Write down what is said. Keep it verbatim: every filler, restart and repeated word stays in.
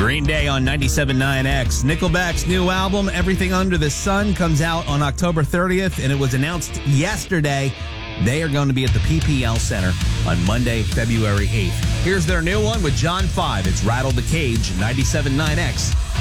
Green Day on ninety-seven point nine X. Nickelback's new album, Everything Under the Sun, comes out on October thirtieth, and it was announced yesterday. They are going to be at the P P L Center on Monday, February eighth. Here's their new one with John five. It's Rattle the Cage, ninety-seven point nine X.